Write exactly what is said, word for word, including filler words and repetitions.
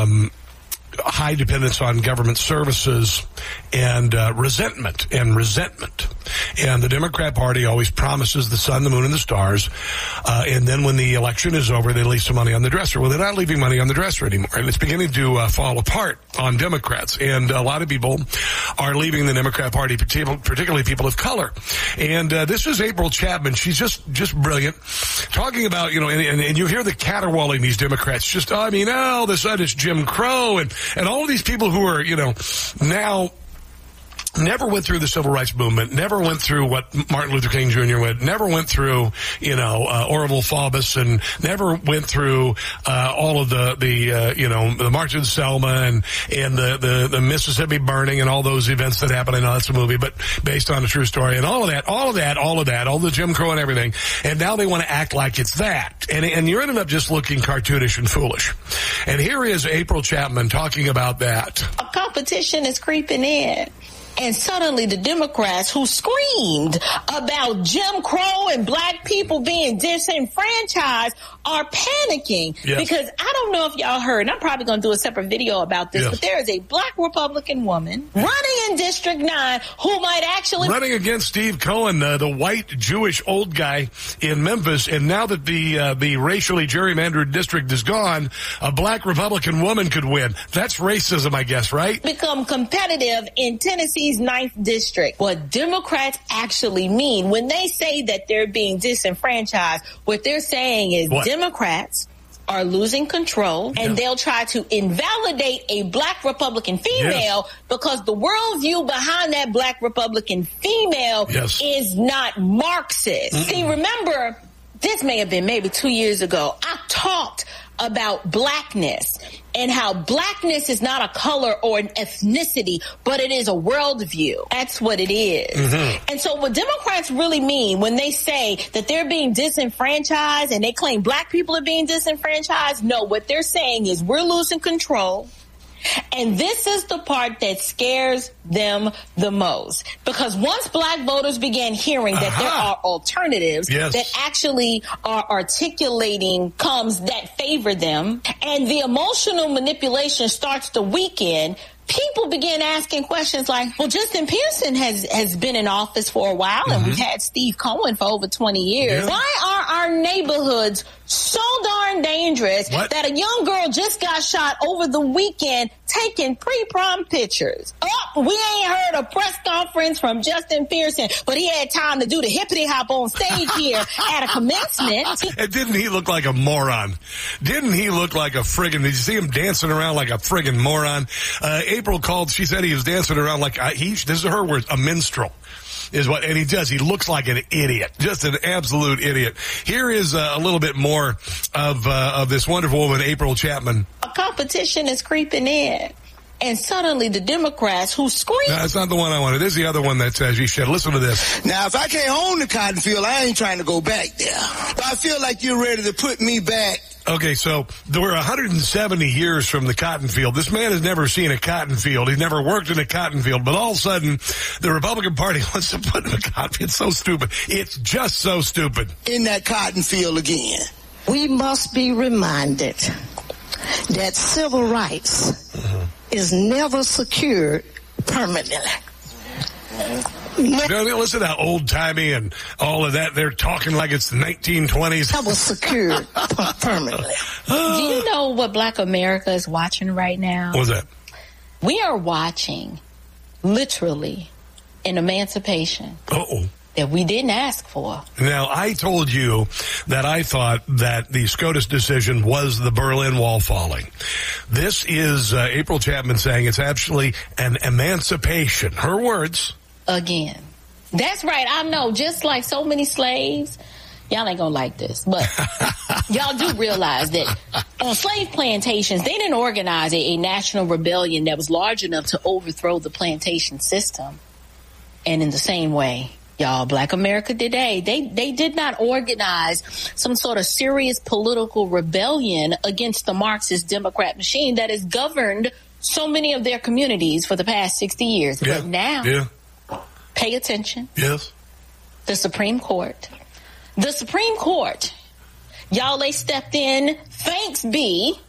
um, high dependence on government services and uh, resentment and resentment. And the Democrat Party always promises the sun, the moon, and the stars. Uh, and then when the election is over, they leave some money on the dresser. Well, they're not leaving money on the dresser anymore. And it's beginning to uh, fall apart on Democrats. And a lot of people are leaving the Democrat Party, particularly people of color. And uh, this is April Chapman. She's just just brilliant. Talking about, you know, and, and, and you hear the caterwauling these Democrats. Just, I mean, all of a sudden it's Jim Crow and, and all of these people who are, you know, now never went through the civil rights movement, never went through what Martin Luther King Junior went, never went through, you know, uh, Orville Faubus, and never went through uh, all of the, the uh, you know, the March on Selma and, and the, the, the Mississippi burning and all those events that happened. I know that's a movie, but based on a true story and all of that, all of that, all of that, all the Jim Crow and everything. And now they want to act like it's that. And, and you're ended up just looking cartoonish and foolish. And here is April Chapman talking about that. A competition is creeping in. And suddenly the Democrats who screamed about Jim Crow and black people being disenfranchised are panicking. Yes. Because I don't know if y'all heard, and I'm probably going to do a separate video about this, yes. but there is a black Republican woman running in District nine who might actually... Running against Steve Cohen, uh, the white Jewish old guy in Memphis. And now that the uh, the racially gerrymandered district is gone, a black Republican woman could win. That's racism, I guess, right? Become competitive in Tennessee. ninth district. What Democrats actually mean when they say that they're being disenfranchised, what they're saying is what? Democrats are losing control and yeah. they'll try to invalidate a black Republican female yes. because the worldview behind that black Republican female yes. is not Marxist. Mm-mm. See, remember, this may have been maybe two years ago. I talked about blackness and how blackness is not a color or an ethnicity, but it is a worldview. That's what it is. Mm-hmm. And so what Democrats really mean when they say that they're being disenfranchised and they claim black people are being disenfranchised, no, what they're saying is we're losing control. And this is the part that scares them the most. Because once black voters began hearing that uh-huh. there are alternatives yes. that actually are articulating comes that favor them, and the emotional manipulation starts to weaken, people begin asking questions like, well, Justin Pearson has, has been in office for a while, mm-hmm. and we've had Steve Cohen for over twenty years. Yeah. Why are our neighborhoods so darn dangerous what? that a young girl just got shot over the weekend taking pre-prom pictures? Oh, we ain't heard a press conference from Justin Pearson, but he had time to do the hippity hop on stage here at a commencement. And didn't he look like a moron? Didn't he look like a friggin', did you see him dancing around like a friggin' moron? Uh, April called, she said he was dancing around like, uh, he, this is her words, a minstrel. Is what, and he does. He looks like an idiot, just an absolute idiot. Here is uh, a little bit more of uh, of this wonderful woman, April Chapman. A competition is creeping in, and suddenly the Democrats who scream. No, that's not the one I wanted. This is the other one that says you should listen to this. Now, if I can't own the cotton field, I ain't trying to go back there. But I feel like you're ready to put me back. Okay, so there were one hundred seventy years from the cotton field. This man has never seen a cotton field. He's never worked in a cotton field. But all of a sudden, the Republican Party wants to put him in a cotton field. It's so stupid. It's just so stupid. In that cotton field again. We must be reminded that civil rights mm-hmm. is never secured permanently. No, listen to how old-timey and all of that. They're talking like it's the nineteen twenties. That was secured permanently. Do you know what Black America is watching right now? What's that? We are watching, literally, an emancipation. Uh-oh. That we didn't ask for. Now, I told you that I thought that the SCOTUS decision was the Berlin Wall falling. This is uh, April Chapman saying it's actually an emancipation. Her words. Again. That's right. I know. Just like so many slaves, y'all ain't gonna like this, but y'all do realize that on slave plantations, they didn't organize a, a national rebellion that was large enough to overthrow the plantation system. And in the same way, y'all, Black America today, they, they did not organize some sort of serious political rebellion against the Marxist Democrat machine that has governed so many of their communities for the past sixty years. Yeah. But now, yeah. pay attention. Yes. The Supreme Court. The Supreme Court. Y'all, they stepped in, thanks be,